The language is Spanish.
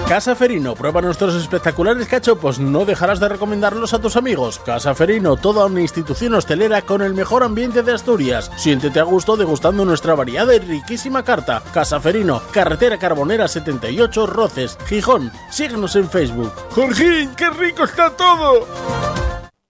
Casa Ferino, prueba nuestros espectaculares cachopos, no dejarás de recomendarlos a tus amigos. Casa Ferino, toda una institución hostelera con el mejor ambiente de Asturias. Siéntete a gusto degustando nuestra variada y riquísima carta. Casa Ferino, carretera Carbonera 78, Roces, Gijón. Síguenos en Facebook. ¡Jorgín, qué rico está todo!